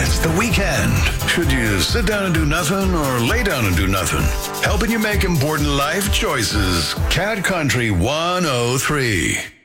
It's the weekend. Should you sit down and do nothing or lay down and do nothing? Helping you make important life choices. Cat Country 103.